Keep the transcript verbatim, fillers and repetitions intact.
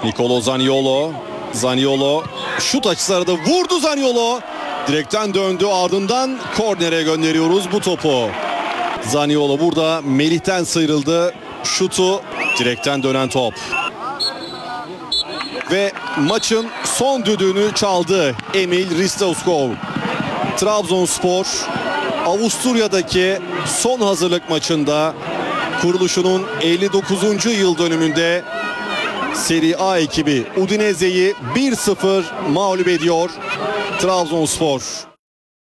Nicolo Zaniolo. Zaniolo şut açısı da vurdu Zaniolo. Direkten döndü, ardından kornere gönderiyoruz bu topu. Zaniolo burada Melih'ten sıyrıldı. Şutu direkten dönen top. Ve maçın son düdüğünü çaldı Emil Ristauskov. Trabzonspor Avusturya'daki son hazırlık maçında kuruluşunun elli dokuzuncu yıl dönümünde Serie A ekibi Udinese'yi bir sıfır mağlup ediyor Trabzonspor.